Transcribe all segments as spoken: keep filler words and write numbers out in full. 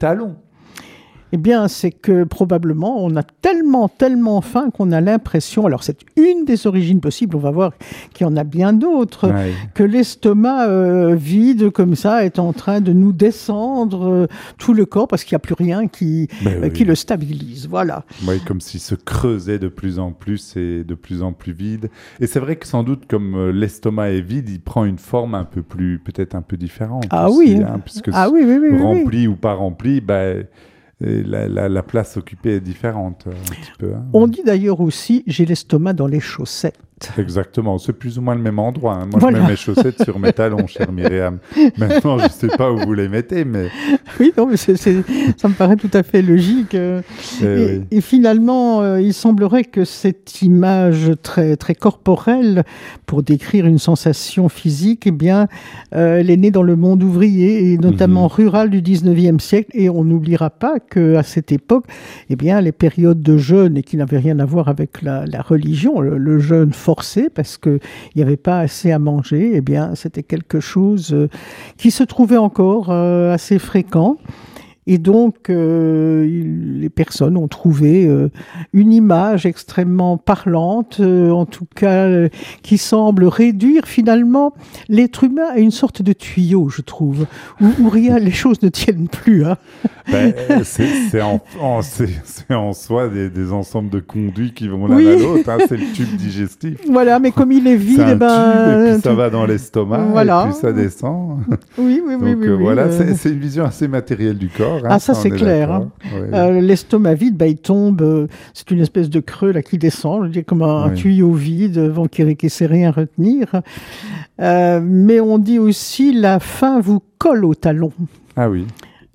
talons? Eh bien, c'est que probablement, on a tellement, tellement faim qu'on a l'impression, alors c'est une des origines possibles, on va voir qu'il y en a bien d'autres, Ouais. que l'estomac euh, vide comme ça est en train de nous descendre euh, tout le corps parce qu'il n'y a plus rien qui, Ben euh, oui. qui le stabilise. Voilà. Oui, comme s'il se creusait de plus en plus et de plus en plus vide. Et c'est vrai que sans doute, comme euh, l'estomac est vide, il prend une forme un peu plus, peut-être un peu différente. Ah aussi, oui. hein, puisque Ah oui, oui, oui, oui, oui. rempli ou pas rempli, ben, et la, la, la place occupée est différente, euh, un petit peu. Hein. On dit d'ailleurs aussi, j'ai l'estomac dans les chaussettes. Exactement, c'est plus ou moins le même endroit. Hein. Moi, Voilà. je mets mes chaussettes sur mes talons, chère Myriam. Maintenant, je ne sais pas où vous les mettez, mais... Oui, non, mais c'est, c'est, ça me paraît tout à fait logique. euh. Eh Et, oui. et finalement, euh, il semblerait que cette image très, très corporelle, pour décrire une sensation physique, eh bien, euh, elle est née dans le monde ouvrier, et notamment Mhm. rural du dix-neuvième siècle. Et on n'oubliera pas qu'à cette époque, eh bien, les périodes de jeûne, et qui n'avaient rien à voir avec la, la religion, le, le jeûne forcé, parce qu'il n'y avait pas assez à manger, eh bien, c'était quelque chose euh, qui se trouvait encore euh, assez fréquent. Et donc, euh, il- les personnes ont trouvé euh, une image extrêmement parlante, euh, en tout cas, euh, qui semble réduire finalement l'être humain à une sorte de tuyau, je trouve, où, où rien, les choses ne tiennent plus. Hein. Ben, euh, c'est, c'est, en, en- c'est, c'est en soi des, des ensembles de conduits qui vont l'un Oui. à l'autre. Hein. C'est le tube digestif. Voilà, mais comme il est vide, C'est un eh ben, tube, et puis ça tout- va dans l'estomac, Voilà. et puis ça descend. Oui, oui, oui, Donc oui. euh, oui, voilà, euh. c'est, c'est une vision assez matérielle du corps. Hein, Ah, ça, on c'est est clair, d'accord. Ouais. Euh, l'estomac vide, bah, il tombe, euh, c'est une espèce de creux là, qui descend, je dis, comme un, un Oui. tuyau vide, euh, bon, qui ne sait rien retenir. Euh, mais on dit aussi, la faim vous colle au talon. Ah oui,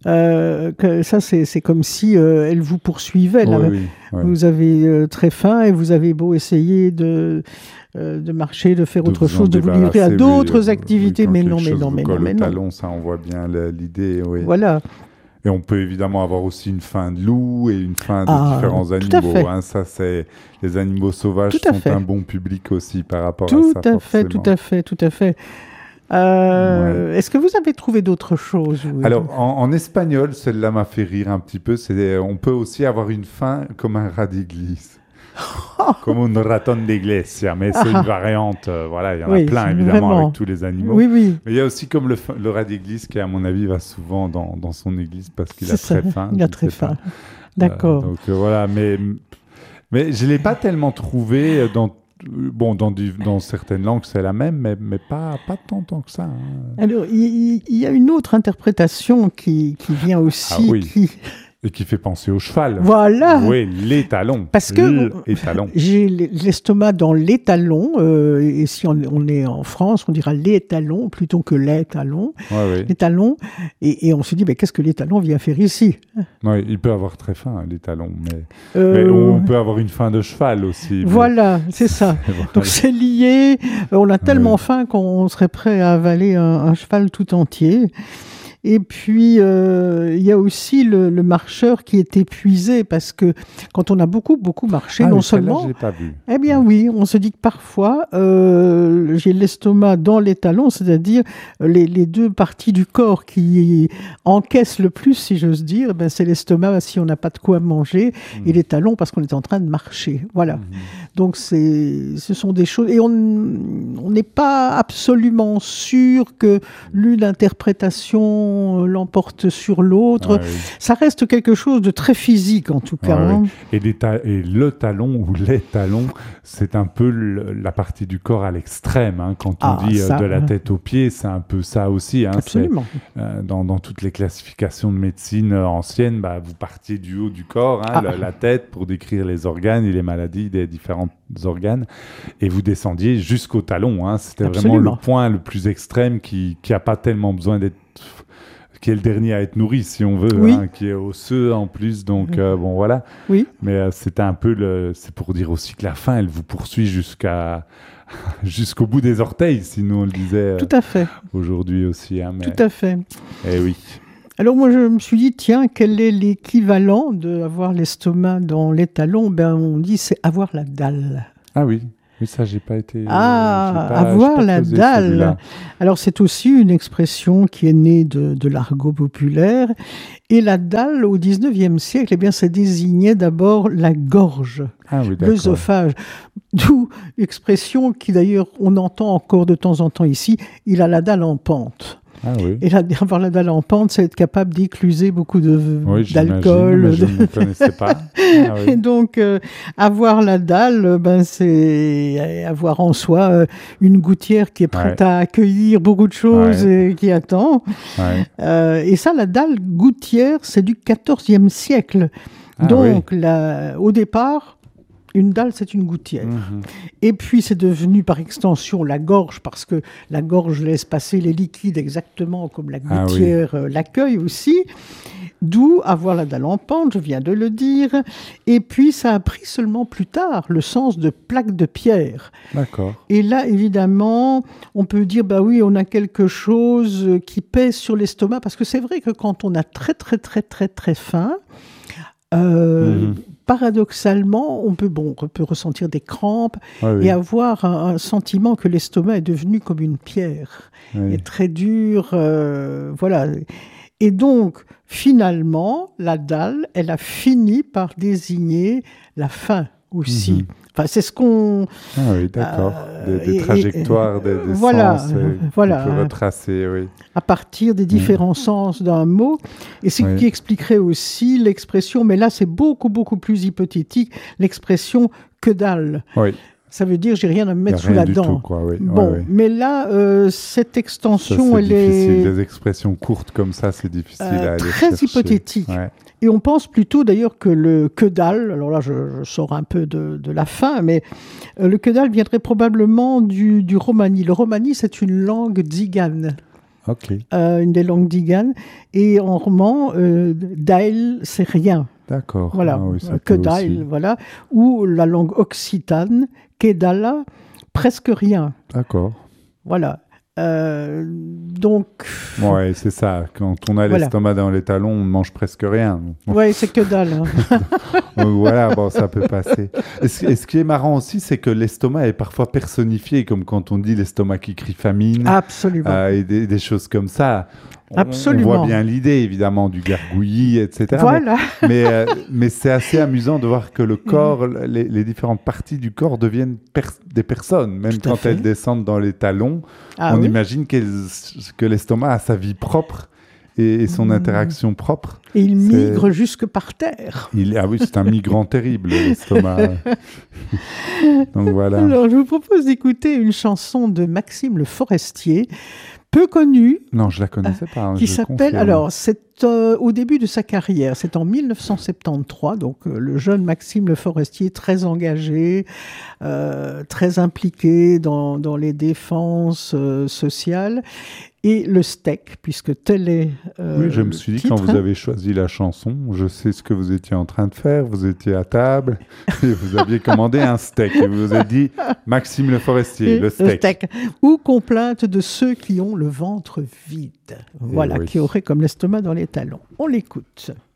Euh, que ça, c'est, c'est comme si euh, elle vous poursuivait. Là. oui, oui, ouais. Vous avez euh, très faim et vous avez beau essayer de, euh, de marcher, de faire De autre vous en chose, de vous livrer à débarrasser, d'autres oui, oui, activités. quand mais quelque non, mais chose non, vous mais colle non, mais au non. talon, ça on voit bien le- l'idée, oui. Voilà. Et on peut évidemment avoir aussi une faim de loup et une faim de Ah, différents tout à fait. animaux. Hein. Ça, c'est les animaux sauvages Tout à sont fait. un bon public aussi par rapport Tout à ça. à fait, tout forcément. à fait, tout à fait. Euh, Est-ce que vous avez trouvé d'autres choses oui. Alors, en, en espagnol, celle-là m'a fait rire un petit peu. C'est, on peut aussi avoir une faim comme un rat d'église. Comme un raton d'iglesia, mais c'est une variante. euh, voilà, il y en Oui, a plein, c'est évidemment, vraiment. avec tous les animaux. Oui, oui, Mais il y a aussi comme le, fa- le rat d'église qui, à mon avis, va souvent dans, dans son église parce qu'il c'est a ça. très faim. Il je a ne très sais pas. faim. D'accord. Euh, donc euh, voilà, mais, mais je ne l'ai pas tellement trouvé euh, dans, bon, dans, du- dans certaines langues, c'est la même, mais, mais pas, pas tant, tant que ça. hein. Alors, il il- il y, a une autre interprétation qui, qui vient aussi. Ah oui. qui... Et qui fait penser au cheval. Voilà. Oui, les talons. Parce que les talons. j'ai l'estomac dans les talons, euh, et si on, on est en France, on dira les talons plutôt que les talons. Ouais, ouais. Les talons, et, et on se dit, mais qu'est-ce que les talons vient faire ici Ouais, il peut avoir très faim, les talons, mais, Euh, mais on peut avoir une faim de cheval aussi. mais- Voilà, c'est ça. Voilà. Donc c'est lié. On a tellement Ouais. faim qu'on serait prêt à avaler un, un cheval tout entier. Et puis, euh, il y a aussi le, le marcheur qui est épuisé parce que quand on a beaucoup, beaucoup marché, Ah non oui, celle-là, seulement... je l'ai pas vu. Eh bien oui, on se dit que parfois, euh, j'ai l'estomac dans les talons, c'est-à-dire les, les deux parties du corps qui encaissent le plus, si j'ose dire, ben c'est l'estomac si on n'a pas de quoi manger, Mm. et les talons parce qu'on est en train de marcher. Voilà. Mhm. Donc c'est, ce sont des choses... Et on on n'est pas absolument sûr que l'une interprétation l'emporte sur l'autre. Ouais, oui. Ça reste quelque chose de très physique, en tout cas. Ouais, hein. oui. Et, les ta- et le talon ou les talons, c'est un peu le- la partie du corps à l'extrême. hein. Quand on Ah, dit euh, ça, de la euh. tête aux pieds, c'est un peu ça aussi. hein. Absolument. C'est, euh, dans, dans toutes les classifications de médecine euh, anciennes, bah, vous partiez du haut du corps, hein, Ah. la, la tête, pour décrire les organes et les maladies des différents organes, et vous descendiez jusqu'au talon. hein. C'était vraiment Absolument. le point le plus extrême qui n'a pas tellement besoin d'être... qui est le dernier à être nourri, si on veut, Oui. hein, qui est osseux en plus. Donc, euh, bon, voilà. Oui. Mais euh, c'était un peu le... C'est pour dire aussi que la faim, elle vous poursuit jusqu'à... jusqu'au bout des orteils, sinon on le disait euh, Tout à fait. aujourd'hui aussi. Hein, mais... Tout à fait. Eh oui. Alors moi, je me suis dit, tiens, quel est l'équivalent d'avoir l'estomac dans les talons? Ben, on dit, c'est avoir la dalle. Ah oui. Oui, ça, j'ai pas été. Ah, j'ai pas, avoir j'ai pas la creusé dalle. celui-là. Alors, c'est aussi une expression qui est née de, de l'argot populaire. Et la dalle, au dix-neuvième siècle, eh bien, ça désignait d'abord la gorge, Ah oui, d'accord. l'œsophage. D'où l'expression qui, d'ailleurs, on entend encore de temps en temps ici, il a la dalle en pente. Ah oui. Et là, avoir la dalle en pente, c'est être capable d'écluser beaucoup de, Oui, j'imagine, d'alcool. mais je de- ne connaissais pas. Ah Et oui. donc, euh, avoir la dalle, ben, c'est avoir en soi euh, une gouttière qui est prête Ouais. à accueillir beaucoup de choses et qui attend. Ouais. Euh, et ça, la dalle gouttière, c'est du quatorzième siècle. Ah Donc, la- au départ, une dalle, c'est une gouttière. Mhm. Et puis, c'est devenu par extension la gorge, parce que la gorge laisse passer les liquides exactement comme la Ah oui. gouttière euh, l'accueille aussi. D'où avoir la dalle en pente, je viens de le dire. Et puis, ça a pris seulement plus tard le sens de plaque de pierre. D'accord. Et là, évidemment, on peut dire, bah oui, on a quelque chose qui pèse sur l'estomac, parce que c'est vrai que quand on a très, très, très, très, très faim, euh, Mhm. paradoxalement, on peut, bon, on peut ressentir des crampes Ouais, oui. et avoir un, un sentiment que l'estomac est devenu comme une pierre, Oui. est très dur, euh, voilà. Et donc, finalement, la dalle, elle a fini par désigner la faim aussi. Mhm. Enfin, c'est ce qu'on... Ah oui, d'accord. Euh, des, des et- trajectoires, des, des voilà, sens euh, voilà. qu'on peut retracer, oui. à partir des différents sens d'un mot. Et c'est ce Oui. qui expliquerait aussi l'expression, mais là c'est beaucoup, beaucoup plus hypothétique, l'expression que dalle. Oui, Ça veut dire j'ai rien à me il n'y a mettre sous rien la du dent. tout, quoi, oui. Bon, Ouais, ouais. mais là, euh, cette Ça, extension, c'est elle difficile. est Des expressions courtes comme ça, c'est difficile euh, à aller très chercher. hypothétique. Ouais. Et on pense plutôt d'ailleurs que le que dalle, alors là je, je sors un peu de, de la fin, mais euh, le que dalle viendrait probablement du, du romani. Le romani, c'est une langue tzigane. Ok, Euh, une des langues diganes. Et en roman, euh, dail, c'est rien. d'accord. Voilà, Ah oui, ça Euh, que peut dail, aussi. voilà. Ou la langue occitane, kedala, presque rien. D'accord. Voilà. Euh, donc, Ouais, c'est ça. Quand on a Voilà. l'estomac dans les talons, on ne mange presque rien. ouais, c'est que dalle. hein. Donc voilà, bon, ça peut passer. Et ce, et ce qui est marrant aussi, c'est que l'estomac est parfois personnifié, comme quand on dit l'estomac qui crie famine, Absolument. euh, et des, des choses comme ça. On, Absolument. on voit bien l'idée, évidemment, du gargouillis, et cetera. Voilà. Mais, mais, euh, mais c'est assez amusant de voir que le corps, les, les différentes parties du corps deviennent pers- des personnes. Même Tout à quand fait. elles descendent dans les talons, Ah on oui. imagine qu'elles- que l'estomac a sa vie propre et, et son Mmh. interaction propre. Et il c'est- migre jusque par terre. Il, ah oui, c'est un migrant terrible, l'estomac. Donc voilà. Alors, je vous propose d'écouter une chanson de Maxime Le Forestier, peu connue, Non, je la connaissais pas. hein, qui je s'appelle, confirme. alors c'est euh, au début de sa carrière, c'est en mille neuf cent soixante-treize, donc euh, le jeune Maxime Le Forestier, très engagé, euh, très impliqué dans, dans les défenses euh, sociales, et le steak, puisque tel est euh, Oui, je me le suis dit, titre, quand vous hein. avez choisi la chanson, je sais ce que vous étiez en train de faire. Vous étiez à table et vous aviez commandé un steak. Et vous vous êtes dit, Maxime Le Forestier, Et le steak. Ou complainte de ceux qui ont le ventre vide, voilà, oui. qui auraient comme l'estomac dans les talons. On l'écoute.